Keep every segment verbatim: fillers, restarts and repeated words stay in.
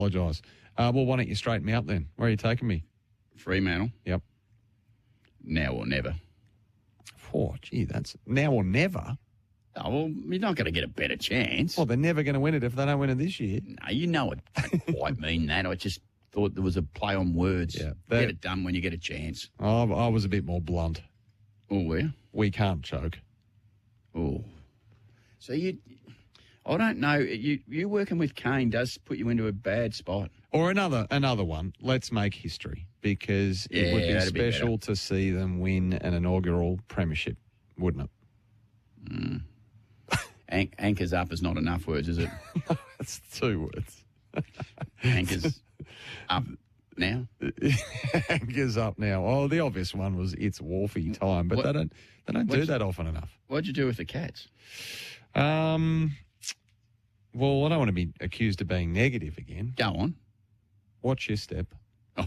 Apologise. Uh, well, why don't you straighten me up then? Where are you taking me? Fremantle. Yep. Now or never. Oh, gee, that's now or never. Oh, well, you're not going to get a better chance. Well, they're never going to win it if they don't win it this year. No, you know it don't quite mean that. I just thought there was a play on words. Yeah, that, get it done when you get a chance. I, I was a bit more blunt. Oh, were you? We can't choke. Oh. So you... I don't know. You you working with Kane does put you into a bad spot. Or another another one. Let's make history because Yeah, it would be that'd be special to see them win an inaugural premiership, wouldn't it? Mm. An- anchors up is not enough words, is it? That's two words. Anchors up now. Anchors up now. Oh, the obvious one was it's Wharfie time, but What- they don't they don't do what's- that often enough. What'd you do with the Cats? Um. Well, I don't want to be accused of being negative again. Go on. Watch your step. Oh.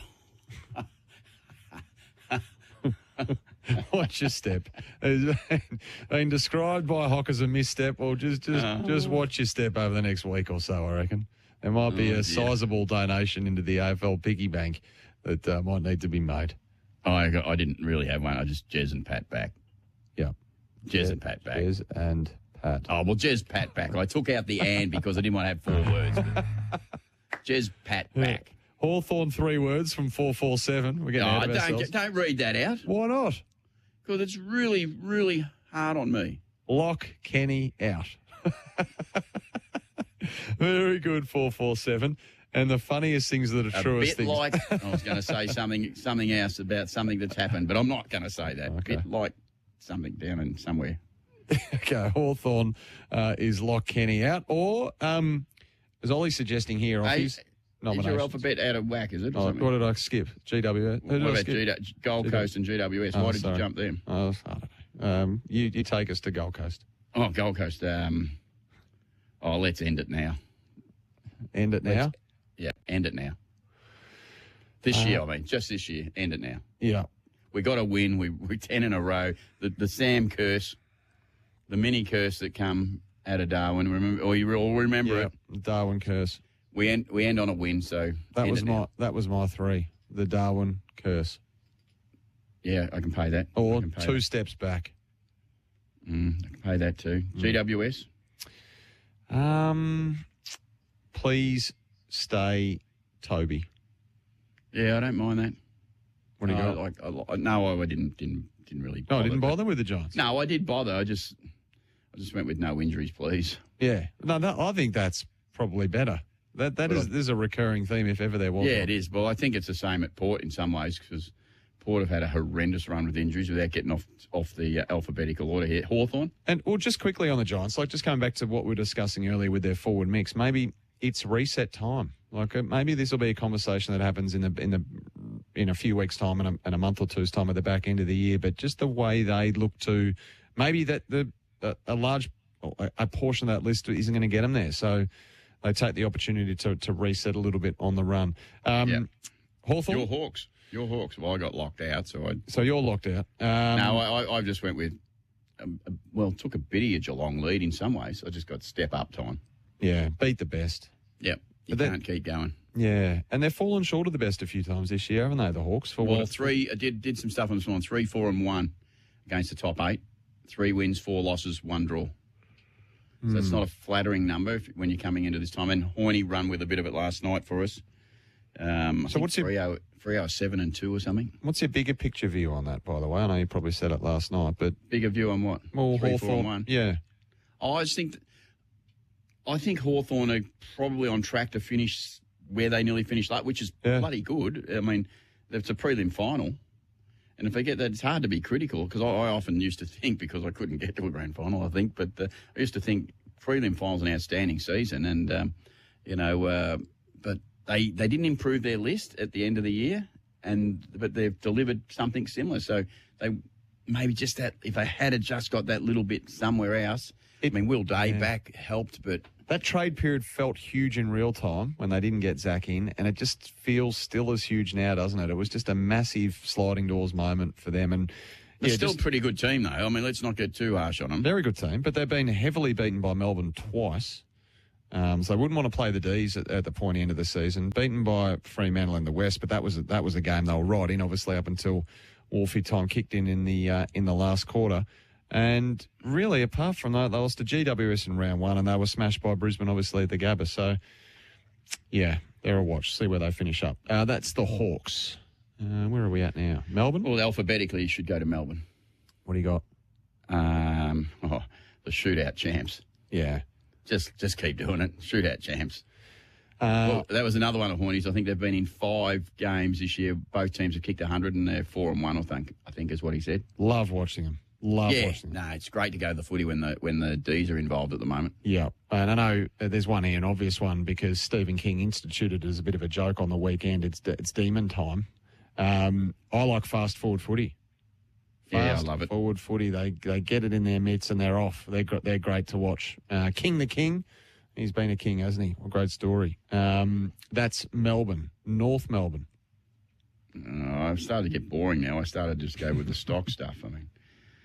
Watch your step. It's been described by Hock as a misstep. Well, just just Oh. just watch your step over the next week or so, I reckon. There might be Oh, a dear. sizable donation into the A F L piggy bank that uh, might need to be made. I got, I didn't really have one. I just Jez and Pat back. Yeah. Jez and Pat back. Jez and Pat. Oh, well, Jez, Pat back. I took out the and because I didn't want to have four words. But Jez, Pat back. Hawthorn, three words from four four seven. We're getting No, ahead of ourselves. don't, don't read that out Why not? because it's really, really hard on me. Lock Kenny out. Very good, four four seven. And the funniest things that are A truest bit things. like, I was going to say something something else about something that's happened, but I'm not going to say that. A Okay. bit like something down in somewhere. Okay, Hawthorn uh, is Lock Kenny out. Or, um, as Ollie's suggesting here, off Hey, his is nominations. your alphabet out of whack, is it? Or Oh, something? what did I skip? G W S. Who What did I about skip? G- Gold G- Coast and G W S? Oh, Why did sorry. you jump them? Oh, I don't know. Um, you, you take us to Gold Coast. Oh, Gold Coast. Um, oh, let's end it now. End it now? Let's- Yeah, end it now. This Uh, year, I mean, just this year, end it now. Yeah. We got to win. We, we're ten in a row. The, the Sam curse, the mini curse that come out of Darwin, remember, or you all remember Yeah, it. Darwin curse. We end, we end on a win, so That end was it my now. that was my three. The Darwin curse. Yeah, I can pay that. Or I can pay two that. steps back. Mm, I can pay that too. G W S? Um, please stay Toby. Yeah, I don't mind that. What do you No, got? Like, I, no, I didn't, didn't, didn't really. No, I didn't but- bother with the Giants. No, I did bother. I just, I just went with no injuries, please. Yeah. No, no, I think that's probably better. That that But is I- this is a recurring theme if ever there was. Yeah, one. it is. Well, I think it's the same at Port in some ways because Port have had a horrendous run with injuries without getting off off the uh, alphabetical order here. Hawthorn? And well, just quickly on the Giants, like just coming back to what we were discussing earlier with their forward mix, maybe it's reset time. Like uh, maybe this will be a conversation that happens in the in the in a few weeks' time and a, and a month or two's time at the back end of the year. But just the way they look to maybe that the a, a large a, a portion of that list isn't going to get them there, so they take the opportunity to to reset a little bit on the run. Um, Yeah. Hawthorn. Your Hawks. Your Hawks. Well, I got locked out, so I. So you're locked out. Um, no, I, I, I just went with. Um, uh, well, took a bit of your Geelong lead in some ways. I just got step up time. yeah, beat the best. Yep. You But that- can't keep going. Yeah, and they've fallen short of the best a few times this year, haven't they, the Hawks? For Well, what? three. I did did some stuff on this one. Three, four, and one against the top eight. Three wins, four losses, one draw. So that's not a flattering number if, when you're coming into this time. And Horney run with a bit of it last night for us. Um, I So think what's your- three oh, three oh seven and two or something? What's your bigger picture view on that, by the way? I know you probably said it last night, but Bigger view on what? well, three, four, and Hawthorn, one. yeah, Oh, I just think, that, I think Hawthorn are probably on track to finish where they nearly finished, like, which is Yeah. bloody good. I mean, it's a prelim final. And if they get that, it's hard to be critical because I, I often used to think, because I couldn't get to a grand final, I think, but uh, I used to think prelim final's an outstanding season. And, um, you know, uh, but they, they didn't improve their list at the end of the year, and but they've delivered something similar. So they maybe just that, if they had just got that little bit somewhere else, I mean, Will Day yeah. back helped, but that trade period felt huge in real time when they didn't get Zach in, and it just feels still as huge now, doesn't it? It was just a massive sliding doors moment for them, and they're yeah, still just a pretty good team, though. I mean, let's not get too harsh on them. very good team, but they've been heavily beaten by Melbourne twice. Um, so I wouldn't want to play the D's at, at the point end of the season. Beaten by Fremantle in the West, but that was that was a game they were right in, obviously, up until Wolfie time kicked in in the uh, in the last quarter. And really, apart from that, they lost to G W S in round one, and they were smashed by Brisbane, obviously, at the Gabba. So, yeah, they're a watch. See where they finish up. Uh, that's the Hawks. Uh, where are we at now? Melbourne? Well, alphabetically, you should go to Melbourne. What do you got? Um, oh, the shootout champs. Yeah. Just just keep doing it. Shootout champs. Uh, Well, that was another one of Hornies. I think they've been in five games this year. Both teams have kicked one hundred, and they're four and one, I think, I think is what he said. love watching them. Love yeah, watching them. no, it's great to go to the footy when the when the D's are involved at the moment. Yeah, and I know uh, there's one here, an obvious one, because Stephen King instituted it as a bit of a joke on the weekend. It's it's demon time. Um, I like fast forward footy. Yeah, I Fast love it. forward footy. They they get it in their mitts and they're off. They're gr- they're great to watch. Uh, King the King, he's been a king, hasn't he? What a great story. Um, that's Melbourne, North Melbourne. Uh, I've started to get boring now. I started to just go with the stock stuff. I mean,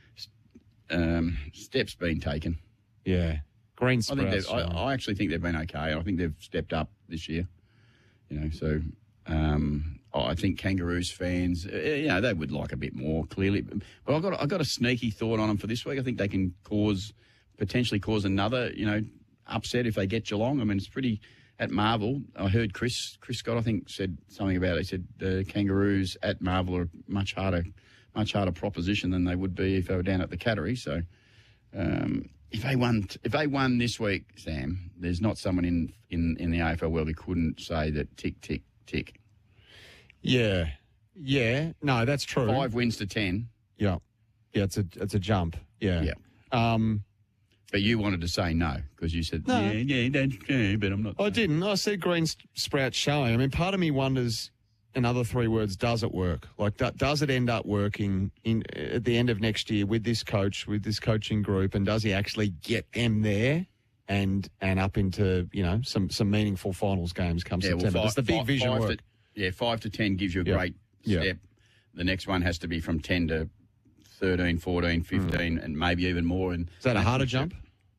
um, steps been taken. Yeah, green I think sprouts. they've, I, I actually think they've been okay. I think they've stepped up this year. You know, so um, I think Kangaroos fans, uh, you know, they would like a bit more clearly. But I've got I got a sneaky thought on them for this week. I think they can cause potentially cause another, you know, upset if they get Geelong. I mean, it's pretty at Marvel. I heard Chris Chris Scott, I think, said something about it. He said the Kangaroos at Marvel are much harder, much harder proposition than they would be if they were down at the Cattery. So. Um, If they won, if they won this week, Sam, there's not someone in, in, in the A F L world who couldn't say that tick, tick, tick. Yeah, yeah. No, that's true. Five wins to ten. Yeah, yeah. It's a it's a jump. Yeah. Yeah. Um, But you wanted to say no because you said, No. yeah, yeah, that's true, but I'm not. I didn't. I said green s- sprouts showing. I mean, part of me wonders. In other three words, does it work? Like, do- does it end up working in at the end of next year with this coach, with this coaching group, and does he actually get them there and and up into, you know, some some meaningful finals games come Yeah, well, September? five- That's the big five- vision five work. To, yeah, five to ten gives you a Yeah. great Yeah. step. The next one has to be from ten to thirteen, fourteen, fifteen, and maybe even more. And Mm. Is that a harder jump?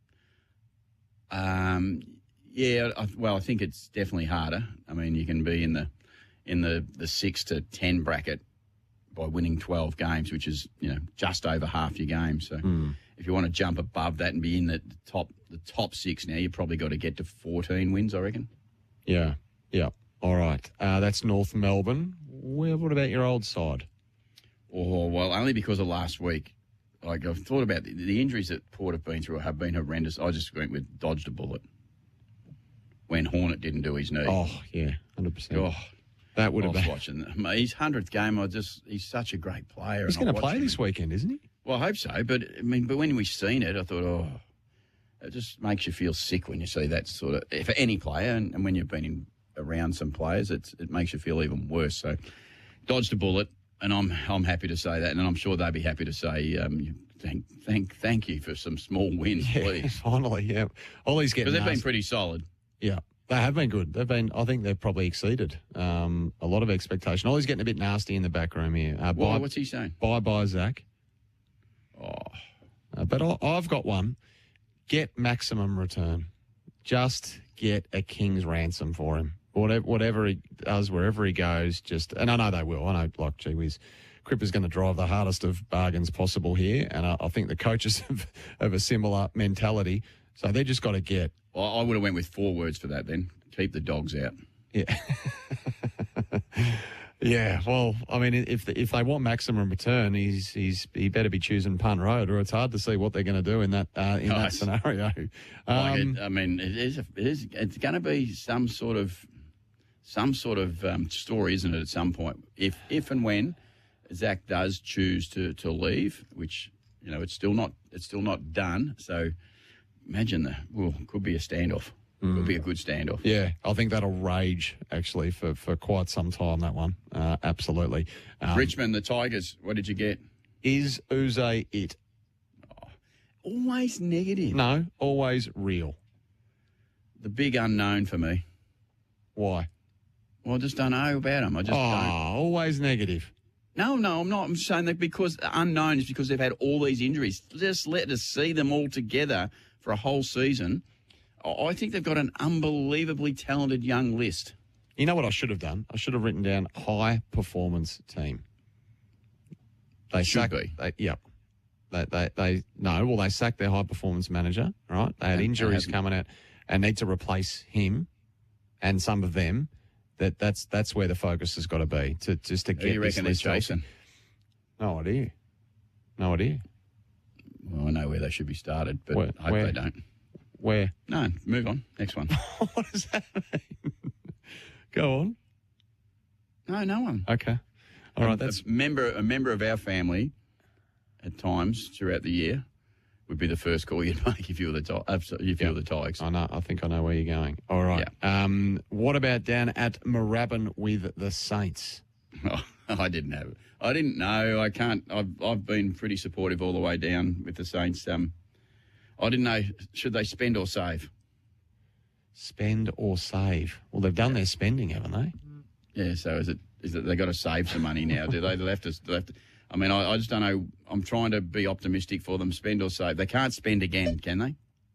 Um, yeah, I, well, I think it's definitely harder. I mean, you can be in the in the, the six to ten bracket by winning twelve games, which is, you know, just over half your games. So Mm. if you want to jump above that and be in the top the top six now, you've probably got to get to fourteen wins, I reckon. Yeah, yeah. All right. Uh, that's North Melbourne. Well, what about your old side? Oh, well, only because of last week. Like, I've thought about the, the injuries that Port have been through have been horrendous. I just went with dodged a bullet when Hornet didn't do his knee. Oh, yeah, one hundred percent. Oh, That would I have was been. watching that. His hundredth game. I just he's such a great player. He's and I going to play watched him. this weekend, isn't he? Well, I hope so. But I mean, but when we seen it, I thought, oh, it just makes you feel sick when you see that sort of for any player, and, and when you've been in, around some players, it's it makes you feel even worse. So, dodged a bullet, and I'm I'm happy to say that, and I'm sure they'll be happy to say, um, you- thank thank thank you for some small wins, Yeah, please, finally, yeah. Ollie's getting because they've been nasty. pretty solid. Yeah, they have been good. They've been. I think they've probably exceeded um, a lot of expectation. Ollie's getting a bit nasty in the back room here. Uh, Why? bye, What's he saying? bye, bye, Zach. Oh, Uh, but I, I've got one. Get maximum return. Just get a king's ransom for him. Whatever, whatever he does, wherever he goes, just, and I know they will. I know, like, gee whiz, Cripper's going to drive the hardest of bargains possible here. And I, I think the coaches have, have a similar mentality. So they just got to get. well, I would have went with four words for that. Then keep the dogs out. Yeah. Yeah, well, I mean, if if they want maximum return, he's he's he better be choosing Pun Road, or it's hard to see what they're going to do in that uh, in that Nice. scenario. Like Um, it, I mean, it is. A, it is. It's going to be some sort of, some sort of um, story, isn't it? At some point, if if and when Zach does choose to to leave, which you know, it's still not it's still not done. So imagine that. Well, could be a standoff. Could be a good standoff. Yeah, I think that'll rage actually for, for quite some time. That one, uh, absolutely. Um, Richmond, the Tigers. What did you get? is Uze it? Always negative. No, always real. The big unknown for me. Why? Well, I just don't know about him. I just Oh, don't. always negative. No, no, I'm not. I'm saying that because unknown is because they've had all these injuries. Just let us see them all together for a whole season. I I think they've got an unbelievably talented young list. You know what I should have done? I should have written down high performance team. They Should sacked, be. They, yep. They, they, they, no, well, they sacked their high performance manager, right? They had And- injuries and- coming out and need to replace him and some of them. That that's that's where the focus has got to be to just to Who get do you this reckon they're list off. chasing? No idea. No idea. Well, I know where they should be started, but Where- I hope where? they don't. Where? No, move on. Next one. What does that mean? Go on. No, no one. Okay. All right. A- That's a member. A member of our family, at times throughout the year, would be the first call you'd make if you were the Ti- if you Yeah. were the Tigers. I know. I think I know where you're going. All right. Um, what about down at Moorabbin with the Saints? Oh, I didn't have. I didn't know. I can't. I've I've been pretty supportive all the way down with the Saints. Um, I didn't know. Should they spend or save? Spend or save? Well, they've done their spending, haven't they? Yeah. So is it is it they got to save some money now? Do they? They have to. They have to I mean, I, I just don't know. I'm trying to be optimistic for them. Spend or save? They can't spend again, can they?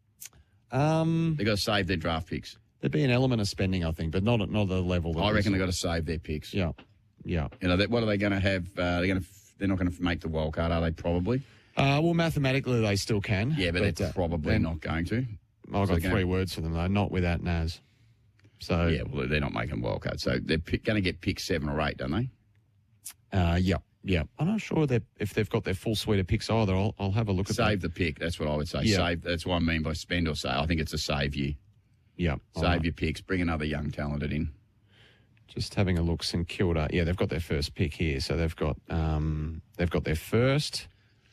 Um, They got to save their draft picks. there'd be an element of spending, I think, but not at not the level. That I reckon we they got saw. to save their picks. Yeah, yeah. You know, that, what are they going to have? Uh, they're going to. They're not going to make the wild card, are they? Probably. Uh, well, mathematically they still can. Yeah, but, they're uh, probably then- not going to. I've So got they're three gonna- words for them though. Not without Naz. So Yeah, well, they're not making wild card, so they're pick, going to get picked seven or eight, don't they? uh, yeah, yeah. I'm not sure that if they've got their full suite of picks either. I'll, I'll have a look at Save the pick. That's what I would say. Yeah. Save. That's what I mean by spend or save. I think it's a save year. that. Yeah, Save all right. your picks. Bring another young talented in. Just having a look, St Kilda. Yeah, they've got their first pick here, so they've got um, they've got their first,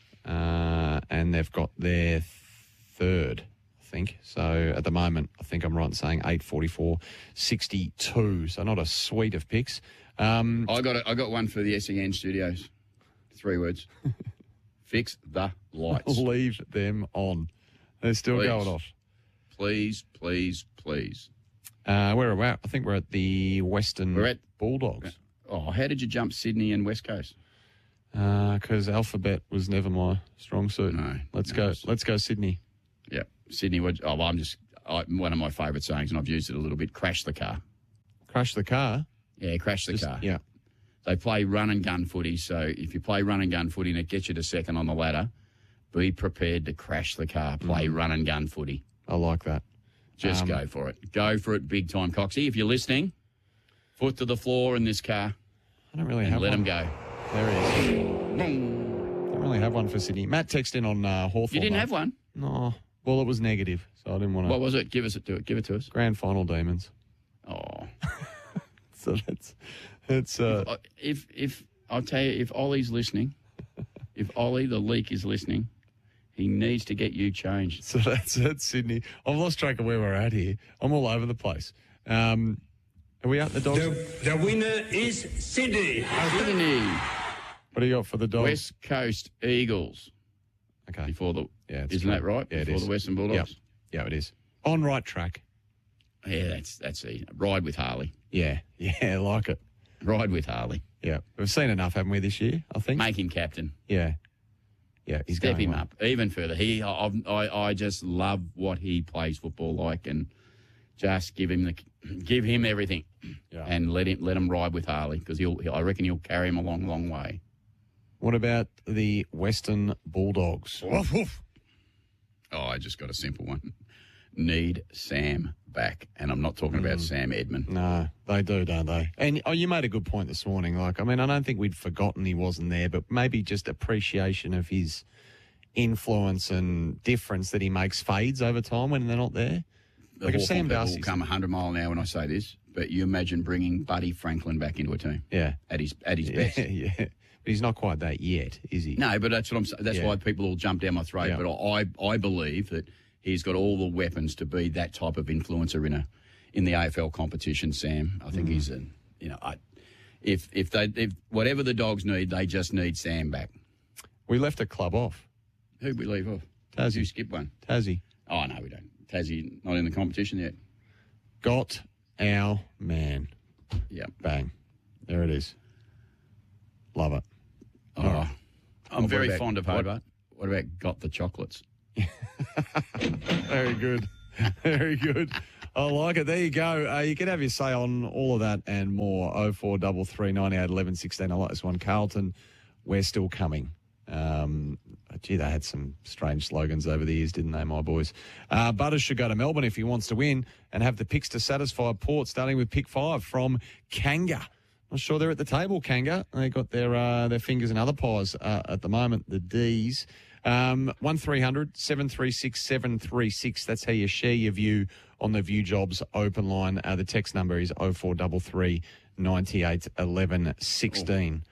uh, and they've got their third, I think. So at the moment, I think I'm right in saying eight forty-four sixty-two. So not a suite of picks. Um, I got. A, I got one for the S E N studios. Three words. Fix the lights, leave them on. They're still Please. going off. please, please, please. Uh, where are we at? I think we're at the Western We're at- Bulldogs. Oh, how did you jump Sydney and West Coast? Because alphabet was never my strong suit. No, Let's no, go. it's- Let's go Sydney. Yeah, Sydney. What? Oh, well, I'm just I, one of my favourite sayings, and I've used it a little bit. Crash the car. Crash the car. Yeah, crash the Just- car. Yeah. They play run and gun footy, so if you play run and gun footy and it gets you to second on the ladder, be prepared to crash the car. Play run and gun footy. I like that. Just Um, go for it. Go for it big time, Coxie. If you're listening, foot to the floor in this car I don't really and have let one. them go. There he is. Don't really have one for Sydney. Matt texted in on uh, Hawthorn. You didn't though. have one? No. Well, it was negative, so I didn't want to. What was it? Give us it to it. Give it to us. Grand final demons. Oh. So that's that's uh, Uh, if if I'll tell you, if Ollie's listening, if Ollie the leak is listening, he needs to get you changed. so that's that's Sydney. I've lost track of where we're at here. I'm all over the place. Um, are we out the dogs? The, the winner is Sydney. Sydney, What do you got for the dogs? West Coast Eagles. Okay. Before the Yeah, it's isn't true. that right? Yeah, it Before is. the Western Bulldogs. Yeah, it is. On right track. Yeah, that's that's easy. Ride with Harley. Yeah, yeah, I like it. Ride with Harley. Yeah, we've seen enough, haven't we, this year? I think. Make him captain. Yeah, yeah, he's Step going him well. up even further. He, I, I, I just love what he plays football like, and just give him the, give him everything, Yeah. and let him let him ride with Harley because he'll, I reckon he'll carry him a long, long way. What about the Western Bulldogs? Woof, woof. Oh, I just got a simple one. Need Sam back, and I'm not talking Mm. about Sam Edmund. No, they do, don't they? And oh, you made a good point this morning. Like, I mean, I don't think we'd forgotten he wasn't there, but maybe just appreciation of his influence and difference that he makes fades over time when they're not there. The Like if Hawthorn Sam people Darcy's- will come one hundred mile an hour when I say this, but you imagine bringing Buddy Franklin back into a team Yeah, at his at his yeah, best. yeah. But he's not quite that yet, is he? No, but that's what I'm saying. That's Yeah. why people all jump down my throat. Yeah. But I, I believe that he's got all the weapons to be that type of influencer in a in the A F L competition. Sam, I think Mm. he's a you know, I, if if they if whatever the Dogs need, they just need Sam back. We left a club off. Who'd we leave off? Tassie. You skip one. Tassie. Oh no, we don't. Tassie not in the competition yet. Got our man. Yeah. Bang. There it is. Love it. Oh, right. I'm What very about- fond of what- Hobart. What about got the chocolates? Very good. Very good. I like it. There you go. Uh, you can have your say on all of that and more. oh four three three, nine eight, eleven, sixteen. I like this one. Carlton, we're still coming. Um, gee, they had some strange slogans over the years, didn't they, my boys? Uh, Butters should go to Melbourne if he wants to win and have the picks to satisfy Port, starting with pick five from Kanga. Not sure they're at the table, Kanga. They got their uh, their fingers in other pies uh, at the moment, the D's. Um, one three hundred, seven three six, seven three six. That's how you share your view on the View Jobs open line. Uh, the text number is oh four three three, nine eight, eleven, sixteen.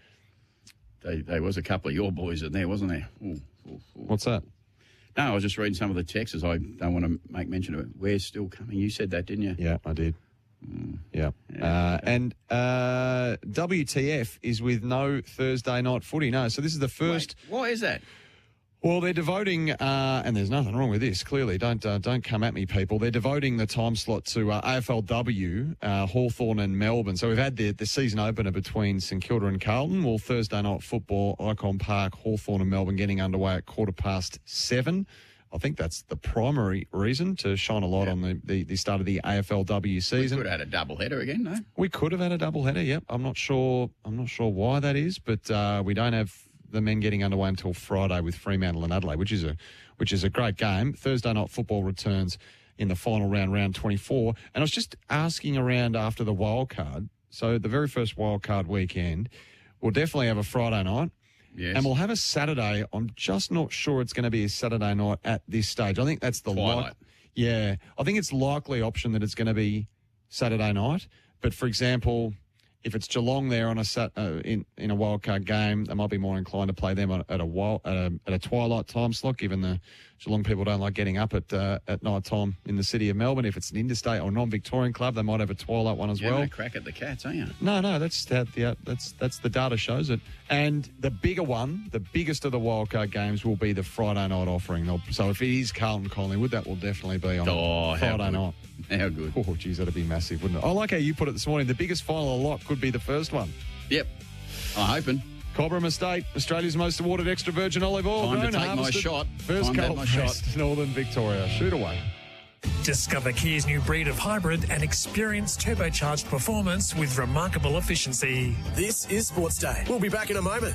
There, there was a couple of your boys in there, wasn't there? Ooh, ooh, ooh. What's that? No, I was just reading some of the texts. I don't want to make mention of it. We're still coming. You said that, didn't you? Yeah, I did. Mm. Yeah. Yeah. Uh, and uh, W T F is with no Thursday night footy. No, so this is the first. Wait, why is that? Well, they're devoting, uh, and there's nothing wrong with this, clearly. Don't uh, don't come at me, people. They're devoting the time slot to uh, A F L W, uh, Hawthorn and Melbourne. So we've had the, the season opener between St Kilda and Carlton. Well, Thursday night football, Icon Park, Hawthorn and Melbourne getting underway at quarter past seven. I think that's the primary reason to shine a light Yeah. on the, the, the start of the A F L W season. We could have had a double header again, no? We could have had a double header. Yep, I'm not sure. I'm not sure why that is, but uh, we don't have the men getting underway until Friday with Fremantle and Adelaide, which is a which is a great game. Thursday night football returns in the final round, round twenty-four. And I was just asking around after the wild card. So the very first wild card weekend, we'll definitely have a Friday night. Yes. And we'll have a Saturday. I'm just not sure it's going to be a Saturday night at this stage. I think that's the Twilight. like, yeah. I think it's likely option that it's going to be Saturday night. But for example, if it's Geelong there on a sat, uh, in in a wildcard game, they might be more inclined to play them at a wild, at a, at a twilight time slot, given the Geelong people don't like getting up at uh, at night time in the city of Melbourne. If it's an interstate or non-Victorian club, they might have a twilight one as You're well. having a crack at the Cats, aren't you? No, no, that's that. The, that's that's the data shows it. And the bigger one, the biggest of the wildcard games, will be the Friday night offering. They'll- So if it is Carlton Collingwood, that will definitely be on Oh, how Friday good. night. How good. Oh, geez, that'd be massive, wouldn't it? I like how you put it this morning. The biggest final of the lot could be the first one. Yep. I'm hoping. Cobram Estate, Australia's most awarded extra virgin olive oil. Time to grown, take my harvested, shot. First Time to have cold my shot. pressed, Northern Victoria. Shoot away. Discover Kia's new breed of hybrid and experience turbocharged performance with remarkable efficiency. This is Sports Day. We'll be back in a moment.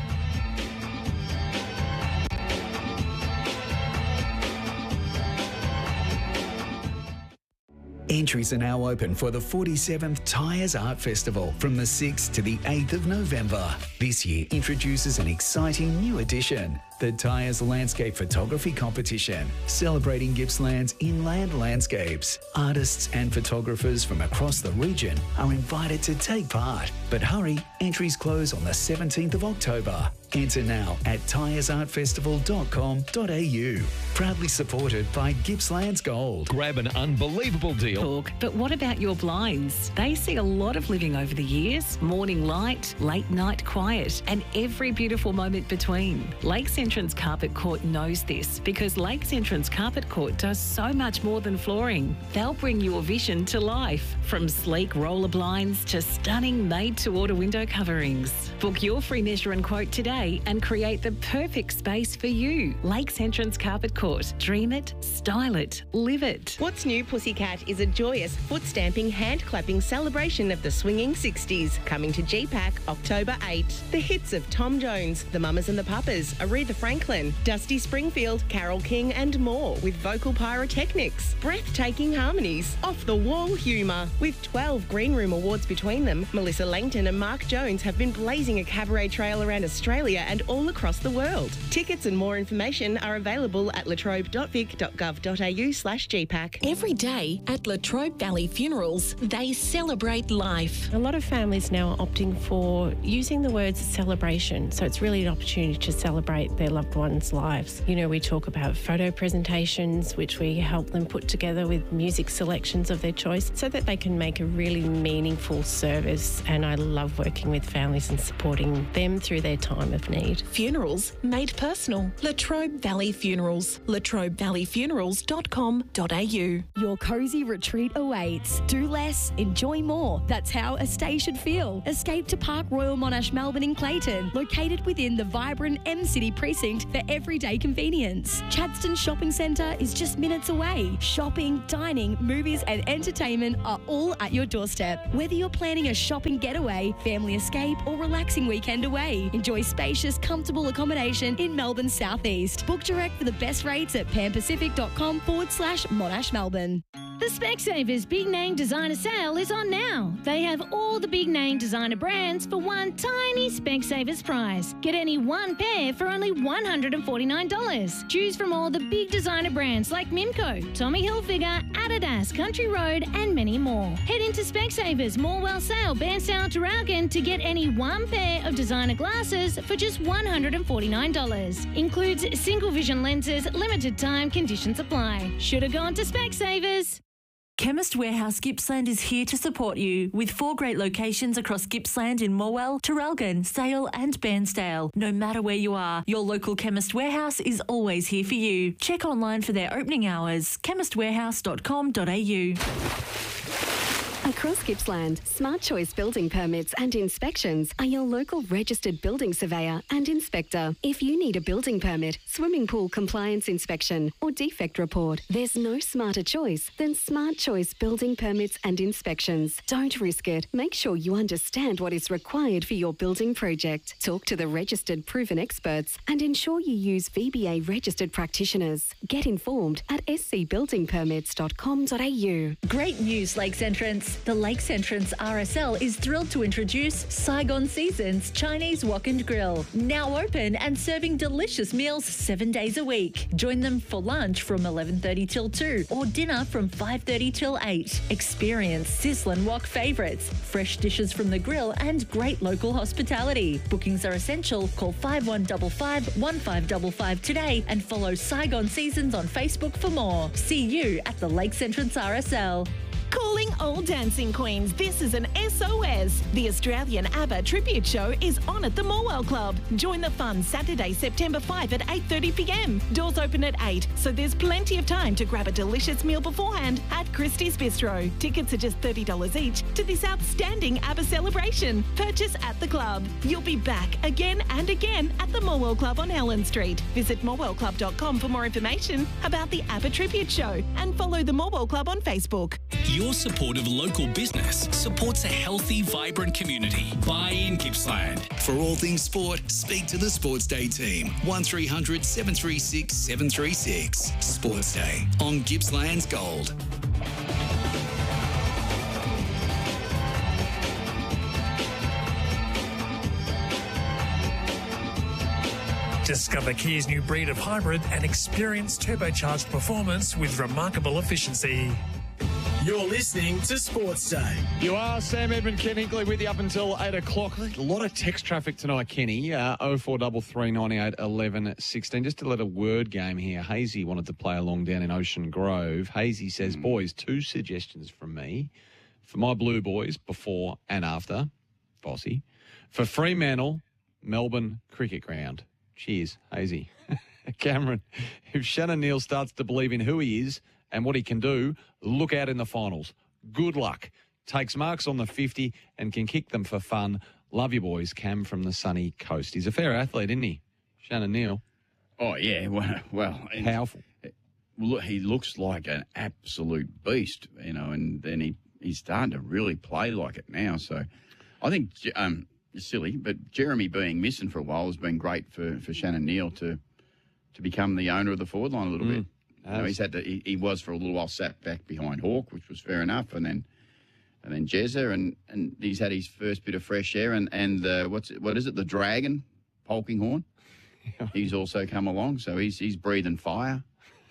Entries are now open for the forty-seventh Tyres Art Festival from the sixth to the eighth of November. This year introduces an exciting new edition, the Tyres Landscape Photography Competition, celebrating Gippsland's inland landscapes. Artists and photographers from across the region are invited to take part. But hurry, entries close on the seventeenth of October. Enter now at tyres art festival dot com dot a u. Proudly supported by Gippsland's Gold. Grab an unbelievable deal. Talk, but what about your blinds? They see a lot of living over the years. Morning light, late night quiet, and every beautiful moment between. Lakes Entrance Carpet Court knows this because Lakes Entrance Carpet Court does so much more than flooring. They'll bring your vision to life, from sleek roller blinds to stunning made-to-order window coverings. Book your free measure and quote today and create the perfect space for you. Lakes Entrance Carpet Court. Dream it, style it, live it. What's New Pussycat is a joyous, foot-stamping, hand-clapping celebration of the swinging sixties, coming to G PAC October eighth. The hits of Tom Jones, The Mamas and the Papas, Aretha Franklin, Dusty Springfield, Carole King and more, with vocal pyrotechnics, breathtaking harmonies, off-the-wall humour. With twelve Green Room Awards between them, Melissa Langton and Mark Jones have been blazing a cabaret trail around Australia and all across the world. Tickets and more information are available at latrobe dot vic dot gov dot a u slash G PAC. Every day at Latrobe Valley Funerals, they celebrate life. A lot of families now are opting for using the words celebration, so it's really an opportunity to celebrate their loved ones' lives. You know, we talk about photo presentations, which we help them put together with music selections of their choice so that they can make a really meaningful service, and I love working with families and supporting them through their time of need. Funerals made personal. Latrobe Valley Funerals. latrobe valley funerals dot com dot a u. Your cosy retreat awaits. Do less, enjoy more. That's how a stay should feel. Escape to Park Royal Monash Melbourne in Clayton, located within the vibrant M City precinct. precinct for everyday convenience. Chadstone Shopping Centre is just minutes away. Shopping, dining, movies and entertainment are all at your doorstep. Whether you're planning a shopping getaway, family escape or relaxing weekend away, enjoy spacious, comfortable accommodation in Melbourne Southeast. Book direct for the best rates at panpacific.com forward slash Monash Melbourne. The Specsavers Big Name Designer Sale is on now. They have all the big name designer brands for one tiny Specsavers price. Get any one pair for only one hundred forty-nine dollars. Choose from all the big designer brands like Mimco, Tommy Hilfiger, Adidas, Country Road and many more. Head into Specsavers, Morwell Sale, Bairnsdale, Traralgon to get any one pair of designer glasses for just one hundred forty-nine dollars. Includes single vision lenses, limited time, conditions apply. Should have gone to Specsavers. Chemist Warehouse Gippsland is here to support you with four great locations across Gippsland in Morwell, Traralgon, Sale and Bairnsdale. No matter where you are, your local Chemist Warehouse is always here for you. Check online for their opening hours, chemist warehouse dot com dot a u. Across Gippsland, Smart Choice Building Permits and Inspections are your local registered building surveyor and inspector. If you need a building permit, swimming pool compliance inspection or defect report, there's no smarter choice than Smart Choice Building Permits and Inspections. Don't risk it. Make sure you understand what is required for your building project. Talk to the registered proven experts and ensure you use V B A registered practitioners. Get informed at s c building permits dot com dot a u. Great news, Lakes Entrance. The Lakes Entrance R S L is thrilled to introduce Saigon Seasons Chinese Wok and Grill. Now open and serving delicious meals seven days a week. Join them for lunch from eleven thirty till two or dinner from five thirty till eight. Experience sizzling wok favourites, fresh dishes from the grill and great local hospitality. Bookings are essential. Call five one five five, one five five five today and follow Saigon Seasons on Facebook for more. See you at the Lakes Entrance R S L. Calling all dancing queens, this is an S O S. The Australian ABBA tribute show is on at the Morwell Club. Join the fun Saturday, September fifth at eight thirty p m. Doors open at eight, so there's plenty of time to grab a delicious meal beforehand at Christie's Bistro. Tickets are just thirty dollars each to this outstanding ABBA celebration. Purchase at the club. You'll be back again and again at the Morwell Club on Helen Street. Visit morwell club dot com for more information about the ABBA tribute show and follow the Morwell Club on Facebook. Your support of local business supports a healthy, vibrant community. Buy in Gippsland. For all things sport, speak to the Sports Day team. one three hundred, seven three six, seven three six. Sports Day on Gippsland's Gold. Discover Kia's new breed of hybrid and experience turbocharged performance with remarkable efficiency. You're listening to Sports Day. You are. Sam Edmund, Ken Hinkley with you up until eight o'clock. A lot of text traffic tonight, Kenny. Uh, oh four three three, nine eight, eleven, sixteen. Just a little word game here. Hazy wanted to play along down in Ocean Grove. Hazy says, mm. boys, two suggestions from me for my Blue Boys before and after. Bossy. For Fremantle, Melbourne Cricket Ground. Cheers, Hazy. Cameron, if Shannon Neal starts to believe in who he is and what he can do, look out in the finals. Good luck. Takes marks on the fifty and can kick them for fun. Love you, boys. Cam from the sunny coast. He's a fair athlete, isn't he? Shannon Neal. Oh, yeah. Well, well powerful. Look, he looks like an absolute beast, you know, and then he, he's starting to really play like it now. So I think, um, it's silly, but Jeremy being missing for a while has been great for, for Shannon Neal to to become the owner of the forward line a little mm. bit. You know, he's had to, he, he was for a little while sat back behind Hawke, which was fair enough, and then and then Jezza, and, and he's had his first bit of fresh air, and and uh, what's it, what is it, the Dragon, Polkinghorn? He's also come along, so he's he's breathing fire.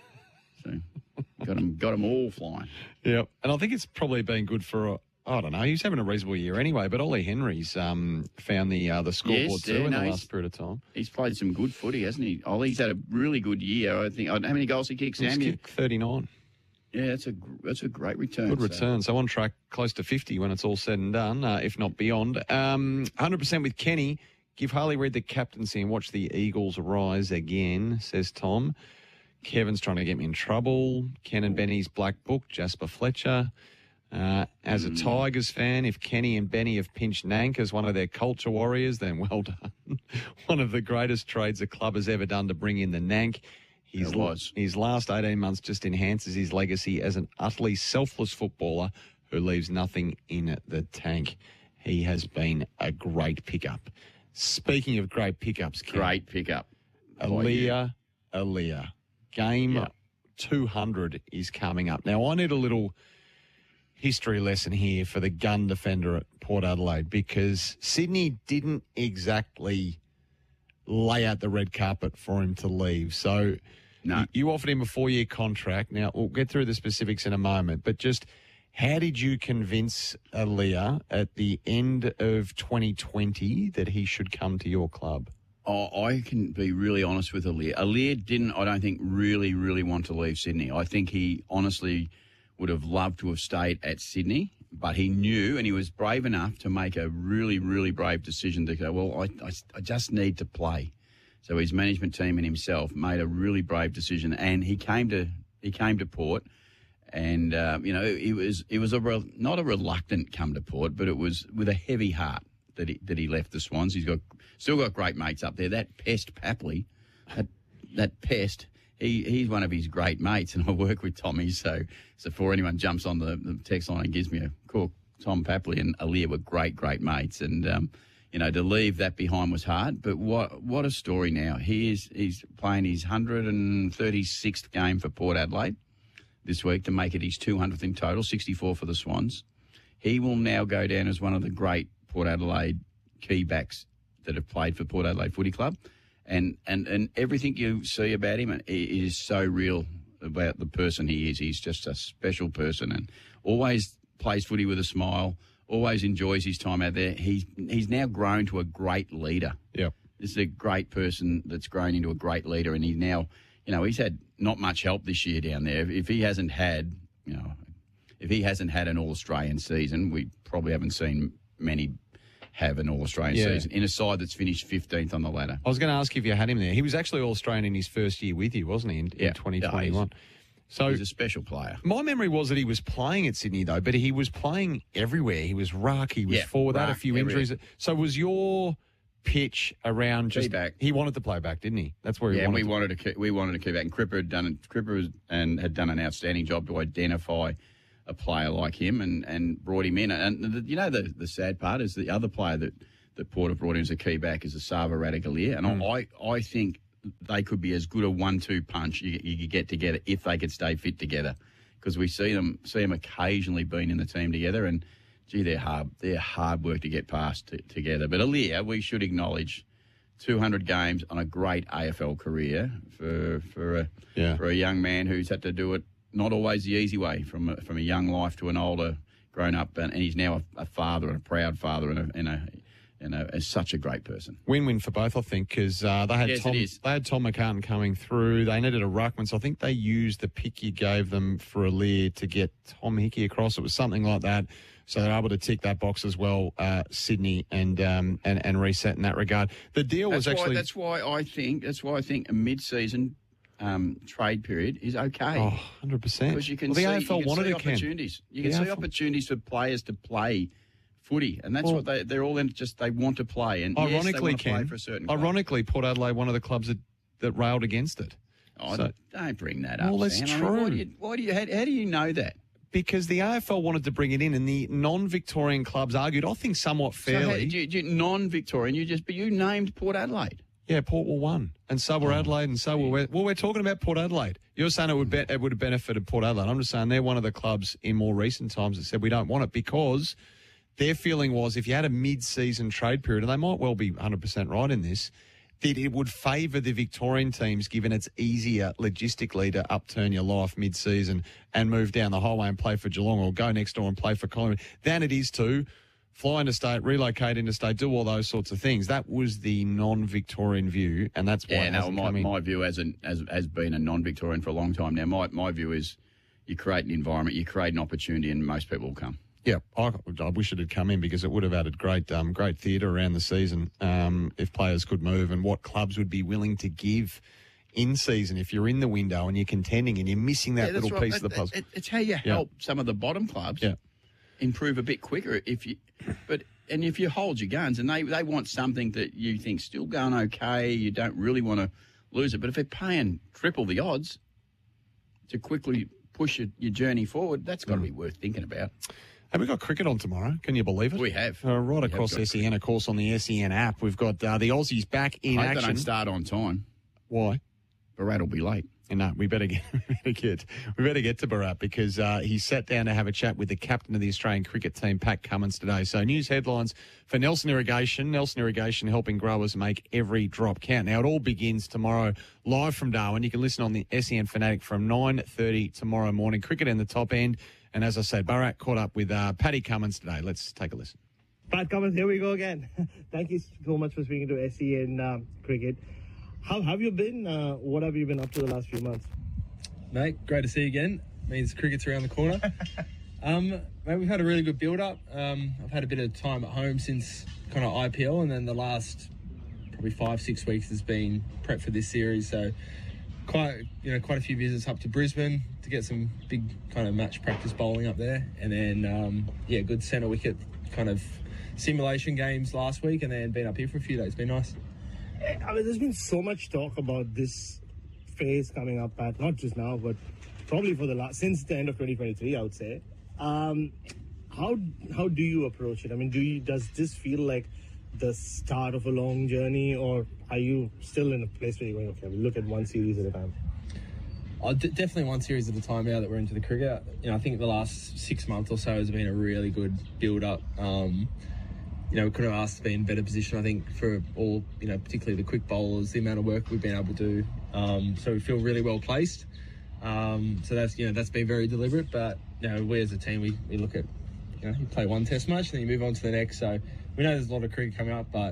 So got him got him all flying. Yep, and I think it's probably been good for. A, I don't know. He's having a reasonable year anyway, but Ollie Henry's um, found the uh, the scoreboard yes, too yeah, in no, the last period of time. He's played some good footy, hasn't he? Ollie's had a really good year. I think. How many goals he kicked, Sam? He's kicked thirty-nine. Yeah, that's a that's a great return. Good return. So. so on track, close to fifty when it's all said and done, uh, if not beyond. Um, one hundred percent with Kenny. Give Harley Reid the captaincy and watch the Eagles rise again, says Tom. Kevin's trying to get me in trouble. Ken and Benny's Black Book, Jasper Fletcher. Uh, as a Tigers fan, if Kenny and Benny have pinched Nank as one of their culture warriors, then well done. one of the greatest trades a club has ever done to bring in the Nank. His, It was. his last eighteen months just enhances his legacy as an utterly selfless footballer who leaves nothing in the tank. He has been a great pickup. Speaking of great pickups, Ken, Great pickup. Aaliyah, Aaliyah. Game Yeah. two hundred is coming up. Now, I need a little history lesson here for the gun defender at Port Adelaide, because Sydney didn't exactly lay out the red carpet for him to leave. So No. you, you offered him a four-year contract. Now, we'll get through the specifics in a moment, but just how did you convince Aaliyah at the end of twenty twenty that he should come to your club? Oh, I can be really honest with Aaliyah. Aaliyah didn't, I don't think, really, really want to leave Sydney. I think he honestly would have loved to have stayed at Sydney, but he knew and he was brave enough to make a really, really brave decision to go, well, I, I, I just need to play. So his management team and himself made a really brave decision, and he came to he came to Port, and uh, you know it was it was a re- not a reluctant come to Port, but it was with a heavy heart that he that he left the Swans. He's got still got great mates up there. That pest Papley, that that pest. He he's one of his great mates, and I work with Tommy. So so before anyone jumps on the, the text line and gives me a call, Tom Papley and Aaliyah were great great mates, and um, you know to leave that behind was hard. But what what a story now. He is he's playing his one hundred thirty-sixth game for Port Adelaide this week to make it his two hundredth in total, sixty-four for the Swans. He will now go down as one of the great Port Adelaide key backs that have played for Port Adelaide Footy Club. And, and and everything you see about him, it is so real about the person he is. He's just a special person and always plays footy with a smile, always enjoys his time out there. He's, he's now grown to a great leader. Yep. This is a great person that's grown into a great leader, and he's now, you know, he's had not much help this year down there. If he hasn't had, you know, if he hasn't had an All-Australian season, we probably haven't seen many have an All-Australian Yeah. season in a side that's finished fifteenth on the ladder. I was going to ask if you had him there. He was actually All-Australian in his first year with you, wasn't he, in, Yeah. in twenty twenty-one? So He's a special player. my memory was that he was playing at Sydney, though, but he was playing everywhere. He was ruck, he was Yeah, forward, had a ruck, few everywhere. injuries. So was your pitch around just... back. He wanted to play back, didn't he? That's where he Yeah, and wanted we to... wanted to keep, we wanted to keep back. And Cripper had done Cripper was, and had done an outstanding job to identify a player like him and, and brought him in. And the, you know the the sad part is the other player that, that Port have brought in as a key back is Asava Radagalier. And Mm. I, I think they could be as good a one two punch you, you could get together if they could stay fit together. Because we see them see them occasionally being in the team together, and gee, they're hard they're hard work to get past t- together. But Aaliyah, we should acknowledge two hundred games on a great A F L career for for a Yeah. for a young man who's had to do it not always the easy way from a, from a young life to an older grown up, and, and he's now a, a father and a proud father and a and a and a, is such a great person. Win-win for both, I think, because uh, they had Yes, Tom. it is. They had Tom McCartan coming through. They needed a ruckman, so I think they used the pick you gave them for Aaliyah to get Tom Hickey across. It was something like that. So they're able to tick that box as well, uh, Sydney, and um, and and reset in that regard. The deal That's was why, actually that's why I think that's why I think a mid-season um, trade period is okay. oh, one hundred percent. Because you can well, the see, A F L you can wanted see it, Ken. opportunities. You The can see A F L opportunities for players to play footy, and that's Well- what they they're all in. Just they want to play, and yes, they Ironically, want to play Ken, for a certain club. ironically, Port Adelaide, one of the clubs that, that railed against it. Oh, So- don't bring that Well, up. that's Sam. I mean, why true. do you? Why do you? How, how do you know that? Because the A F L wanted to bring it in, and the non-Victorian clubs argued, I think somewhat So how, fairly. you, you, non-Victorian, you just but you named Port Adelaide. Yeah, Port were one, and so were Oh, Adelaide, and so were we. Well, we're talking about Port Adelaide. You're saying it would be, it would have benefited Port Adelaide. I'm just saying they're one of the clubs in more recent times that said we don't want it because their feeling was if you had a mid-season trade period, and they might well be one hundred percent right in this, that it would favour the Victorian teams given it's easier logistically to upturn your life mid-season and move down the highway and play for Geelong or go next door and play for Collingwood than it is to fly interstate, relocate interstate, do all those sorts of things. That was the non-Victorian view, and that's why Yeah, it no, hasn't my, come in. my view as, an, as has been a non-Victorian for a long time now, my, my view is you create an environment, you create an opportunity, and most people will come. Yeah, I, I wish it had come in because it would have added great um, great theatre around the season um, if players could move and what clubs would be willing to give in season if you're in the window and you're contending and you're missing that Yeah, that's little right. piece of the It- puzzle. it- It's how you help some of the bottom clubs Yeah. improve a bit quicker. If you, but and if you hold your guns, and they, they want something that you think's still going okay, you don't really want to lose it. But if they're paying triple the odds to quickly push your, your journey forward, that's got to be worth thinking about. Have we got cricket on tomorrow? Can you believe it? We have. Uh, right We across have got S E N, of course, on the S E N app. We've got uh, the Aussies back in I hope action. they don't start on time. Why? Barat will be late. And no, we better get, we better get we better get to Barat because uh, he sat down to have a chat with the captain of the Australian cricket team, Pat Cummins, today. So news headlines for Nelson Irrigation. Nelson Irrigation helping growers make every drop count. Now, it all begins tomorrow live from Darwin. You can listen on the S E N Fanatic from nine thirty tomorrow morning. Cricket in the top end. And as I said, Barat caught up with uh, Paddy Cummins today. Let's take a listen. Pat Cummins, here we go again. Thank you so much for speaking to S E N um, Cricket. How have you been? Uh, what have you been up to the last few months? Mate, great to see you again. Means cricket's around the corner. um, mate, we've had a really good build-up. Um, I've had a bit of time at home since kind of I P L, and then the last probably five, six weeks has been prep for this series. So quite, you know, quite a few visits up to Brisbane to get some big kind of match practice bowling up there, and then um, yeah, good centre wicket kind of simulation games last week, and then been up here for a few days. It's been nice. I mean, there's been so much talk about this phase coming up, Pat, not just now, but probably for the last, since the end of twenty twenty-three, I would say. Um, how how do you approach it? I mean, do you, does this feel like the start of a long journey, or are you still in a place where you're going, okay, we'll look at one series at a time? Oh, d- definitely one series at a time now that we're into the cricket. You know, I think the last six months or so has been a really good build-up. Um, you know, we couldn't have asked to be in a better position, I think, for all, you know, particularly the quick bowlers, the amount of work we've been able to do. Um, so we feel really well placed. Um, so that's, you know, that's been very deliberate. But, you know, we as a team, we, we look at, you know, you play one test match, then you move on to the next. So we know there's a lot of cricket coming up, but,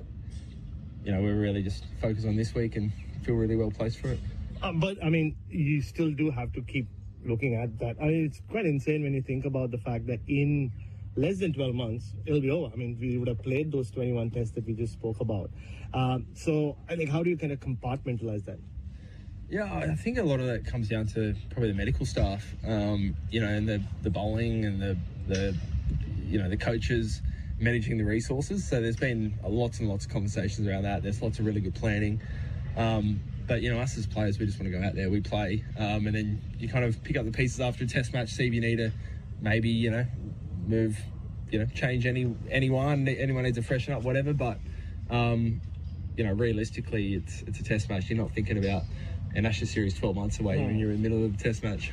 you know, we're really just focused on this week and feel really well placed for it. Uh, but, I mean, you still do have to keep looking at that. I mean, it's quite insane when you think about the fact that in less than twelve months, it'll be over. I mean, we would have played those twenty-one tests that we just spoke about. Um, so, I think, how do you kind of compartmentalize that? Yeah, I think a lot of that comes down to probably the medical staff, um, you know, and the, the bowling and the, the, you know, the coaches managing the resources. So there's been lots and lots of conversations around that. There's lots of really good planning. Um, but, you know, us as players, we just want to go out there, we play, um, and then you kind of pick up the pieces after a test match, see if you need to maybe, you know, move, you know, change any anyone, anyone needs to freshen up, whatever. But, um, you know, realistically, it's it's a test match. You're not thinking about an Ashes series twelve months away when you're in the middle of a test match.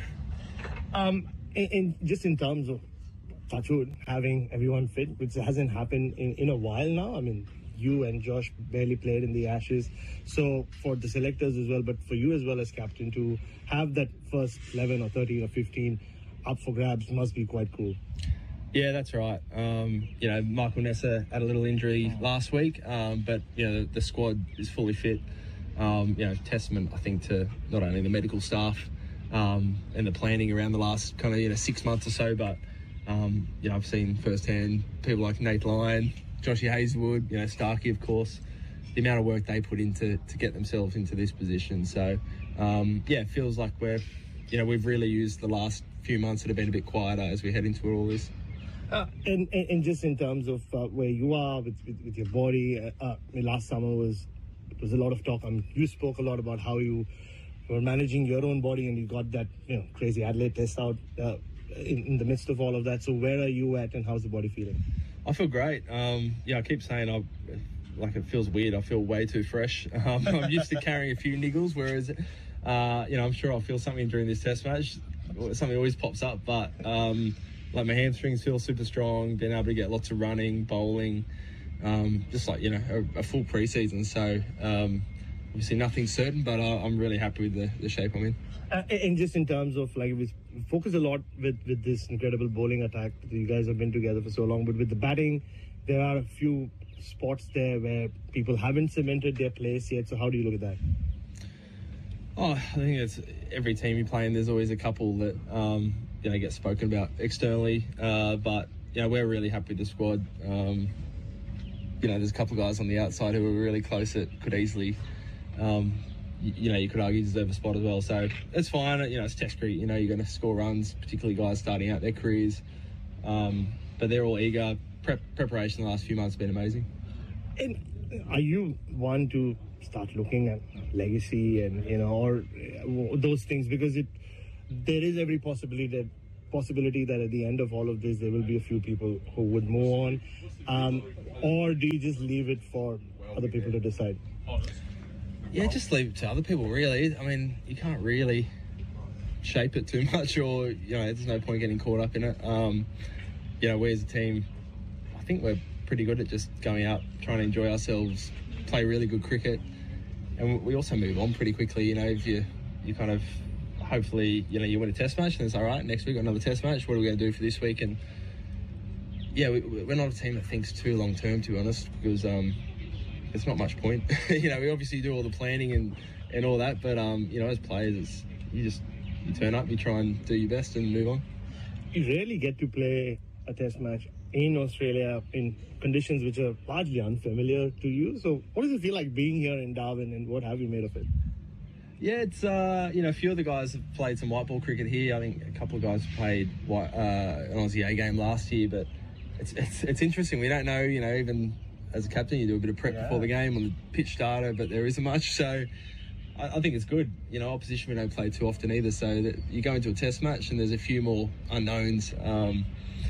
Um, and, and just in terms of touch wood, having everyone fit, which hasn't happened in, in a while now. I mean, you and Josh barely played in the Ashes. So for the selectors as well, but for you as well as captain, to have that first eleven or thirteen or fifteen up for grabs must be quite cool. Yeah, that's right. Um, you know, Michael Nessa had a little injury last week, um, but, you know, the, the squad is fully fit. Um, you know, testament, I think, to not only the medical staff um, and the planning around the last kind of, you know, six months or so, but, um, you know, I've seen firsthand people like Nate Lyon, Joshy Hazelwood, you know, Starkey, of course, the amount of work they put into to get themselves into this position. So, um, yeah, it feels like we're, you know, we've really used the last few months that have been a bit quieter as we head into all this. Uh, and, and, and just in terms of uh, where you are with, with, with your body, uh, uh, I mean, last summer was there was a lot of talk. I mean, you spoke a lot about how you were managing your own body, and you got that, you know, crazy Adelaide test out uh, in, in the midst of all of that. So where are you at, and how's the body feeling? I feel great. Um, yeah, I keep saying I like it feels weird. I feel way too fresh. Um, I'm used to carrying a few niggles, whereas uh, you know, I'm sure I'll feel something during this test match. Something always pops up, but. Um, Like my hamstrings feel super strong, being able to get lots of running, bowling, um, just like, you know, a, a full pre-season. So um, obviously nothing's certain, but uh, I'm really happy with the, the shape I'm in. Uh, and just in terms of, like, we focus a lot with, with this incredible bowling attack. You guys have been together for so long, but with the batting, there are a few spots there where people haven't cemented their place yet. So how do you look at that? Oh, I think it's every team you play in, there's always a couple that, um, you know, get spoken about externally. Uh, but, you know, we're really happy with the squad. Um, you know, there's a couple of guys on the outside who are really close that could easily, um, you, you know, you could argue deserve a spot as well. So it's fine. You know, it's test cricket. You know, you're going to score runs, particularly guys starting out their careers. Um, but they're all eager. prep, preparation the last few months has been amazing. And are you one to start looking at legacy and, you know, or uh, those things? Because it there is every possibility that possibility that at the end of all of this, there will be a few people who would move on. Um, or do you just leave it for other people to decide? Yeah, just leave it to other people, really. I mean, you can't really shape it too much, or, you know, there's no point getting caught up in it. Um, you know, we as a team, I think we're pretty good at just going out, trying to enjoy ourselves, play really good cricket, and we also move on pretty quickly. You know, if you you kind of hopefully, you know, you win a test match and it's all right, next week got another test match, what are we going to do for this week? And yeah, we, we're not a team that thinks too long term, to be honest, because um, there's not much point. You know, we obviously do all the planning and, and all that, but um, you know, as players, it's, you just you turn up, you try and do your best and move on. You rarely get to play a test match in Australia in conditions which are largely unfamiliar to you. So what does it feel like being here in Darwin, and what have you made of it? Yeah, it's, uh, you know, a few of the guys have played some white ball cricket here. I think a couple of guys played white, uh, an Aussie A game last year, but it's, it's it's interesting. We don't know, you know, even as a captain, you do a bit of prep yeah. before the game on the pitch starter, but there isn't much. So I, I think it's good. You know, opposition we don't play too often either. So that you go into a test match and there's a few more unknowns, um,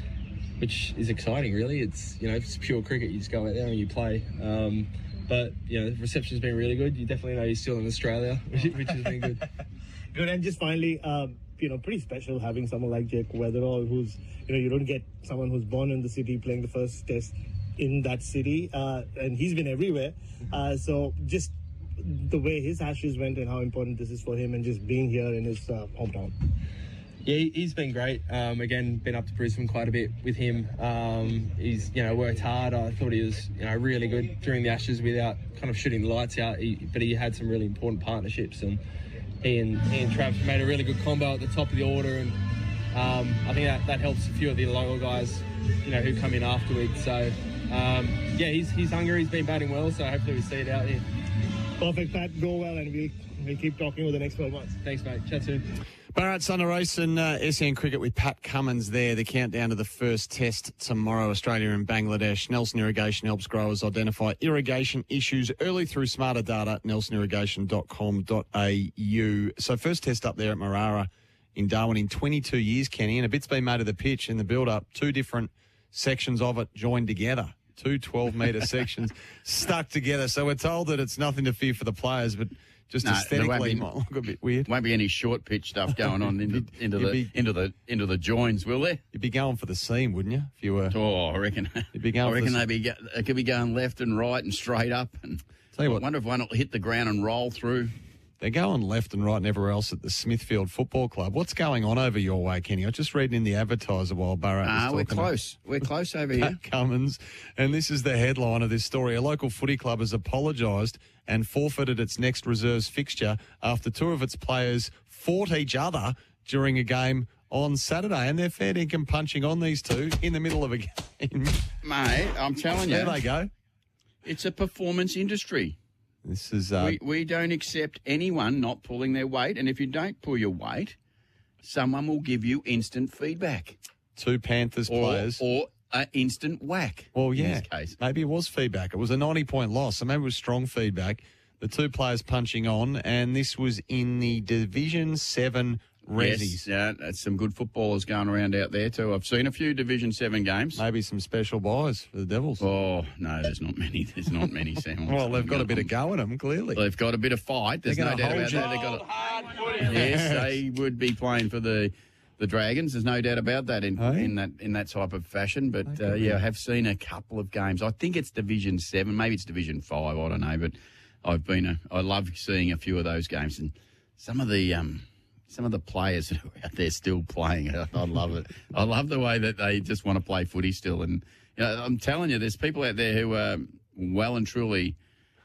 which is exciting, really. It's, you know, if it's pure cricket, you just go out there and you play. Um, But, you know, the reception's been really good. You definitely know you're still in Australia, which, which has been good. Good. And just finally, um, you know, pretty special having someone like Jake Weatherall, who's, you know, you don't get someone who's born in the city playing the first test in that city. Uh, and he's been everywhere. Uh, so just the way his Ashes went and how important this is for him, and just being here in his uh, hometown. Yeah, he's been great. Um, again, been up to Brisbane quite a bit with him. Um, he's, you know, worked hard. I thought he was, you know, really good during the Ashes without kind of shooting the lights out. He, but he had some really important partnerships, and he and he and Trav made a really good combo at the top of the order. And um, I think that, that helps a few of the lower guys, you know, who come in afterwards. So um, yeah, he's he's hungry. He's been batting well. So hopefully we see it out here. Perfect, Pat. Go well, and we'll we'll keep talking over the next twelve months. Thanks, mate. Chat soon. Barat Sunday Race and uh, S E N Cricket with Pat Cummins there. The countdown to the first test tomorrow, Australia and Bangladesh. Nelson Irrigation helps growers identify irrigation issues early through smarter data, nelson irrigation dot com dot a u. So first test up there at Marara in Darwin in twenty-two years, Kenny, and a bit's been made of the pitch in the build-up. Two different sections of it joined together. Two twelve-metre sections stuck together. So we're told that it's nothing to fear for the players, but just no, aesthetically, be, might look a bit weird. Won't be any short pitch stuff going on into into the be, into the into the joins, will there? You'd be going for the seam, wouldn't you? If you were. Oh, I reckon. You'd be going. I reckon for the, they'd be. They could be going left and right and straight up. And tell you I what, wonder if one will hit the ground and roll through. They're going left and right and everywhere else at the Smithfield Football Club. What's going on over your way, Kenny? I was just reading in the Advertiser while Barat was Ah, talking. we're close. We're close over Pat here. Cummins, and this is the headline of this story. A local footy club has apologised and forfeited its next reserves fixture after two of its players fought each other during a game on Saturday, and they're fair dinkum punching on these two in the middle of a game. Mate, I'm telling you. There they go. It's a performance industry. This is uh, we, we don't accept anyone not pulling their weight, and if you don't pull your weight, someone will give you instant feedback. Two Panthers or, players. Or an instant whack. Well, yeah. In this case. Maybe it was feedback. It was a ninety-point loss, so maybe it was strong feedback. The two players punching on, and this was in the Division seven Rezzies. Yes, yeah, that's some good footballers going around out there too. I've seen a few Division seven games. Maybe some special buys for the Devils. Oh, no, there's not many. There's not many, Sam. Well, they've got a bit of go in them, clearly. They've got a bit of fight. There's no doubt about that. They've got a, yes, they would be playing for the the Dragons. There's no doubt about that in, hey? in that in that type of fashion. But, uh, yeah, I have seen a couple of games. I think it's Division seven. Maybe it's Division five. I don't know. But I've been a, I love seeing a few of those games. And some of the... um. Some of the players that are out there still playing, I, I love it. I love the way that they just want to play footy still. And you know, I'm telling you, there's people out there who are well and truly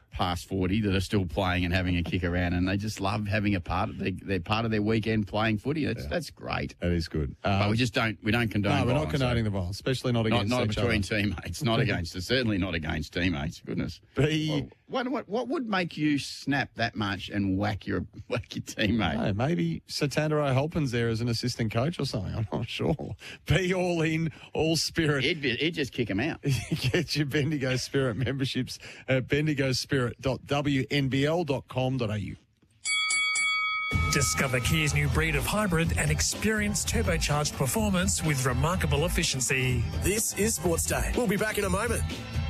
past forty that are still playing and having a kick around, and they just love having a part of they, they're part of their weekend playing footy. That's Yeah. that's great. That is good. But Um, we just don't we don't condone. no, we're not violence, condoning so- the violence, especially not Not, against not each between other. teammates, not against, certainly not against teammates. Goodness. Be- Well, what, what what would make you snap that much and whack your whack your teammate? No, maybe Satandero Halpin's there as an assistant coach or something. I'm not sure. Be all in, all spirit. He'd, be, he'd just kick him out. Get your Bendigo Spirit memberships at bendigo spirit dot w n b l dot com dot a u. Discover Kia's new breed of hybrid and experience turbocharged performance with remarkable efficiency. This is Sports Day. We'll be back in a moment.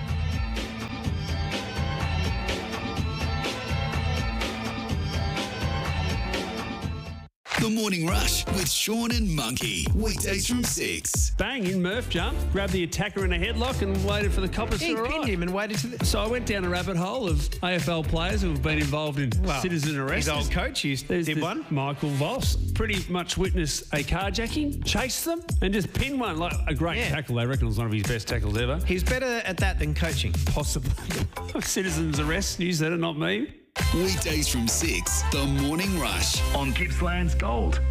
The Morning Rush with Sean and Monkey. Weekdays from six. Bang, in Murph jump, grabbed the attacker in a headlock and waited for the coppers He to arrive. pinned him and waited to the... So I went down a rabbit hole of A F L players who have been involved in Well, citizen arrests. his old coach used There's did this one. Michael Voss pretty much witnessed a carjacking, chased them, and just pinned one. Like a great Yeah. tackle. They reckon it was one of his best tackles ever. He's better at that than coaching. Possibly. Citizens arrest. You said it, not me. Weekdays from six. The Morning Rush On Gippsland's Gold.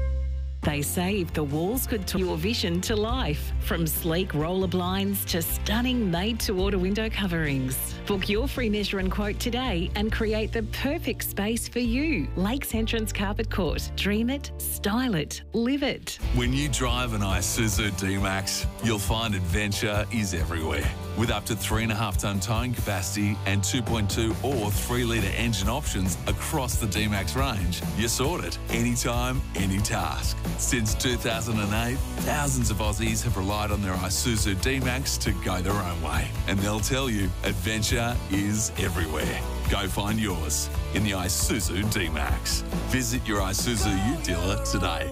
They say if the walls could turn your vision to life, from sleek roller blinds to stunning made-to-order window coverings. Book your free measure and quote today and create the perfect space for you. Lakes Entrance Carpet Court. Dream it, style it, live it. When you drive an Isuzu D-Max, you'll find adventure is everywhere. With up to three and a half tonne towing capacity and two point two or three litre engine options across the D-Max range, you're sorted. Anytime, any task. Since two thousand eight, thousands of Aussies have relied on their Isuzu D-Max to go their own way. And they'll tell you, adventure is everywhere. Go find yours in the Isuzu D-Max. Visit your Isuzu Ute dealer today.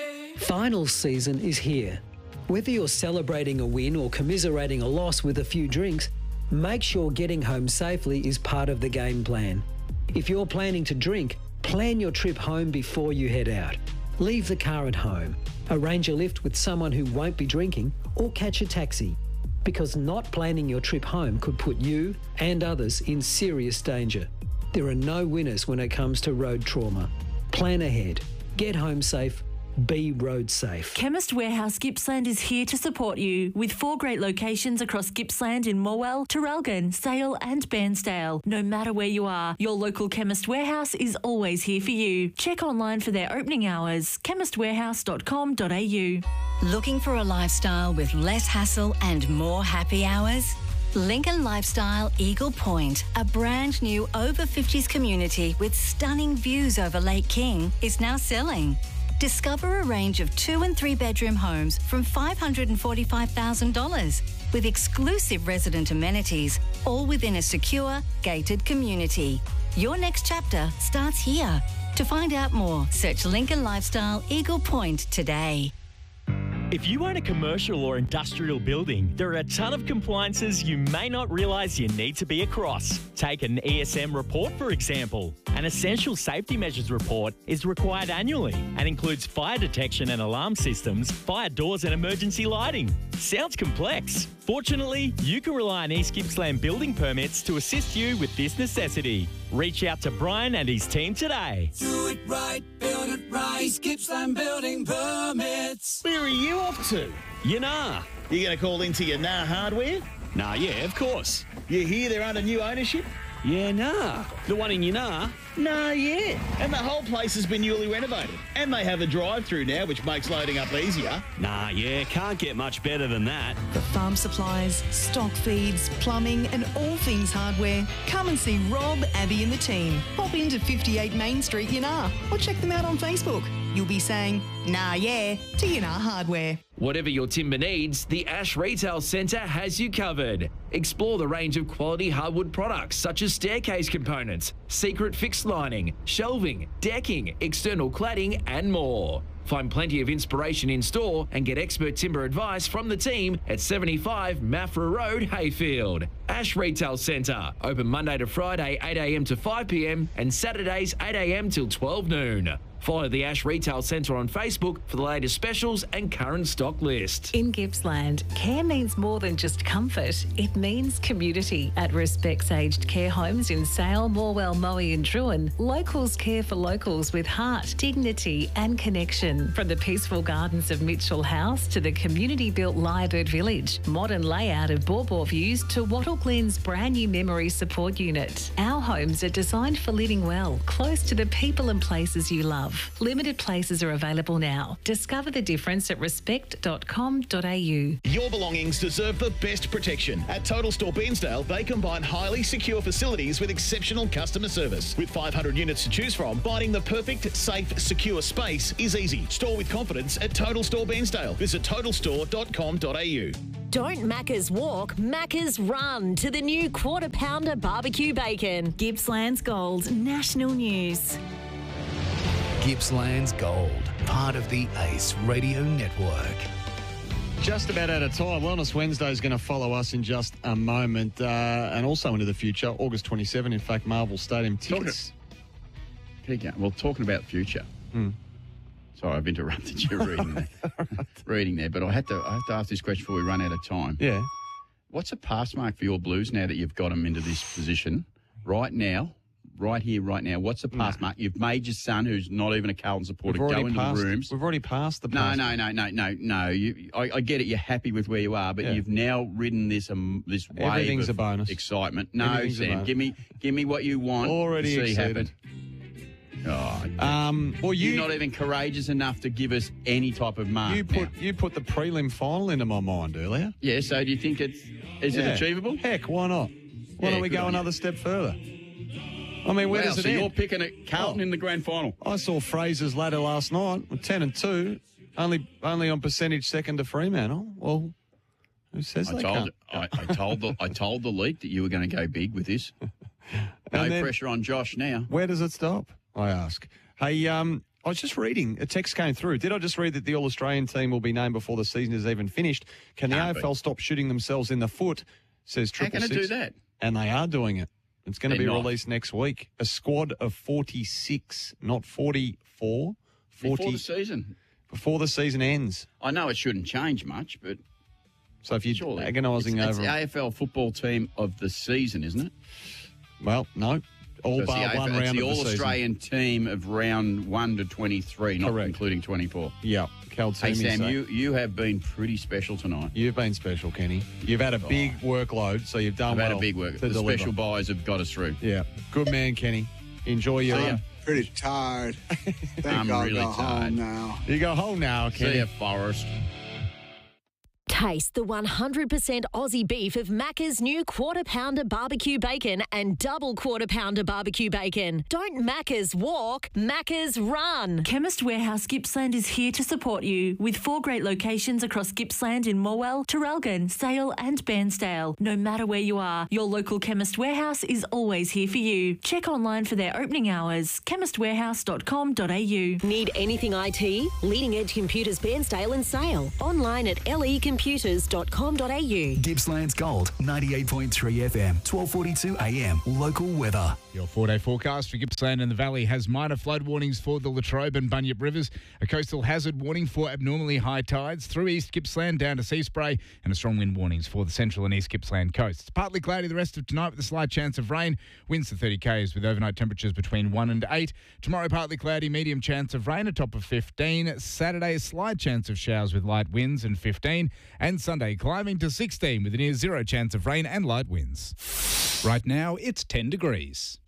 Finals season is here. Whether you're celebrating a win or commiserating a loss with a few drinks, make sure getting home safely is part of the game plan. If you're planning to drink, plan your trip home before you head out. Leave the car at home, arrange a lift with someone who won't be drinking, or catch a taxi. Because not planning your trip home could put you and others in serious danger. There are no winners when it comes to road trauma. Plan ahead, get home safe, be road safe. Chemist Warehouse Gippsland is here to support you with four great locations across Gippsland in Morwell, Traralgon, Sale and Bairnsdale. No matter where you are, your local Chemist Warehouse is always here for you. Check online for their opening hours, chemist warehouse dot com dot a u. Looking for a lifestyle with less hassle and more happy hours? Lincoln Lifestyle Eagle Point, a brand new over fifties community with stunning views over Lake King, is now selling. Discover a range of two and three bedroom homes from five hundred forty-five thousand dollars with exclusive resident amenities, all within a secure, gated community. Your next chapter starts here. To find out more, search Lincoln Lifestyle Eagle Point today. If you own a commercial or industrial building, there are a ton of compliances you may not realise you need to be across. Take an E S M report, for example. An essential safety measures report is required annually and includes fire detection and alarm systems, fire doors and emergency lighting. Sounds complex. Fortunately, you can rely on East Gippsland Building Permits to assist you with this necessity. Reach out to Brian and his team today. Do it right, build it right. Gippsland Building Permits. Where are you off to? Yanar. You going to call into your Nah Hardware? Nah, yeah, of course. You hear they're under new ownership? Yeah, nah. The one in Yanar? Nah, yeah. And the whole place has been newly renovated. And they have a drive-through now, which makes loading up easier. Nah, yeah, can't get much better than that. For farm supplies, stock feeds, plumbing and all things hardware, come and see Rob, Abby and the team. Pop into fifty-eight Main Street, Yanar, or check them out on Facebook. You'll be saying, nah, yeah, to Yanar Hardware. Whatever your timber needs, the Ash Retail Centre has you covered. Explore the range of quality hardwood products such as staircase components, secret fixed lining, shelving, decking, external cladding and more. Find plenty of inspiration in store and get expert timber advice from the team at seventy-five Maffra Road, Hayfield. Ash Retail Centre, open Monday to Friday eight a m to five p m and Saturdays eight a m till twelve noon. Follow the Ash Retail Centre on Facebook for the latest specials and current stock list. In Gippsland, care means more than just comfort. It means community. At Respects Aged Care Homes in Sale, Morwell, Moe and Druin, locals care for locals with heart, dignity and connection. From the peaceful gardens of Mitchell House to the community-built Lyrebird Village, modern layout of Bawbaw Views to Wattle Glen's brand new memory support unit. Our homes are designed for living well, close to the people and places you love. Limited places are available now. Discover the difference at respect dot com dot a u. Your belongings deserve the best protection. At Total Store Bairnsdale, they combine highly secure facilities with exceptional customer service. With five hundred units to choose from, finding the perfect, safe, secure space is easy. Store with confidence at Total Store Bairnsdale. Visit total store dot com dot a u. Don't Macca's walk, Macca's run to the new quarter pounder barbecue bacon. Gippsland's Gold, national news. Gippsland's Gold, part of the Ace Radio Network. Just about out of time. Wellness Wednesday is going to follow us in just a moment, uh, and also into the future. August twenty-seventh, in fact, Marvel Stadium tickets. Talking, well, talking about future. Hmm. Sorry, I've interrupted you reading there. reading there, but I had to. I have to ask this question before we run out of time. Yeah. What's a pass mark for your Blues now that you've got them into this position? Right now, right here, right now. What's a pass nah. mark? You've made your son, who's not even a Carlton supporter, go into passed, the rooms. We've already passed the no, pass no, no, no, no, no. You, I, I get it. You're happy with where you are, but Yeah. you've now ridden this um, this wave Everything's of a bonus. excitement. No, Everything's a Sam, bonus. give me, give me what you want. Already to see exceeded. happen. Oh, Um, well, you, you're not even courageous enough to give us any type of mark. you put now. you put the prelim final into my mind earlier. Yeah, so do you think it's is Yeah. it achievable? Heck, why not? Why Yeah, don't we good go on you. another step further? I mean, where Wow, does it so end? you're picking at Carlton Oh. in the grand final. I saw Fraser's ladder last night with ten and two, only only on percentage second to Fremantle. Well, who says I they told can't? I, I told the I told the league that you were going to go big with this. No And then- pressure on Josh now. Where does it stop? I ask. Hey, um, I was just reading, a text came through. Did I just read that the All-Australian team will be named before the season is even finished? Can the Can't A F L be. stop shooting themselves in the foot? Says How Triple can it Six. do that? And they are doing it. It's going to They're be not. released next week. A squad of forty-six, not forty-four. forty, Before the season. before the season ends. I know it shouldn't change much, but So if you're surely agonising it's, it's over... the A F L football team of the season, isn't it? Well, no. All So it's bar the A F L one it's round the of the season. All-Australian team of round one to twenty-three, not Correct. including twenty-four. Yeah, Cal Hey, Toomey Sam, say- you, you have been pretty special tonight. You've been special, Kenny. You've had a big workload, so you've done I've well had a big work. to The deliver. special buys have got us through. Yeah. Good man, Kenny. Enjoy your... See ya. Pretty tired. Think I'm I'll really go tired. home now. You go home now, Kenny. See ya, Forrest. Taste the one hundred percent Aussie beef of Macca's new quarter pounder barbecue bacon and double quarter pounder barbecue bacon. Don't Macca's walk, Macca's run. Chemist Warehouse Gippsland is here to support you with four great locations across Gippsland in Morwell, Traralgon, Sale and Bairnsdale. No matter where you are, your local Chemist Warehouse is always here for you. Check online for their opening hours, chemist warehouse dot com dot a u. Need anything I T? Leading Edge Computers Bairnsdale and Sale. Online at l e computers dot com dot a u. Gippsland's Gold, ninety-eight point three F M, twelve forty-two A M. Local weather. Your four-day forecast for Gippsland and the Valley has minor flood warnings for the Latrobe and Bunyip rivers, a coastal hazard warning for abnormally high tides through East Gippsland down to Sea Spray, and a strong wind warnings for the central and East Gippsland coasts. Partly cloudy the rest of tonight with a slight chance of rain. Winds to thirty k's with overnight temperatures between one and eight. Tomorrow, partly cloudy, medium chance of rain, a top of fifteen. Saturday, a slight chance of showers with light winds and fifteen. And Sunday, climbing to sixteen with a near zero chance of rain and light winds. Right now, it's ten degrees.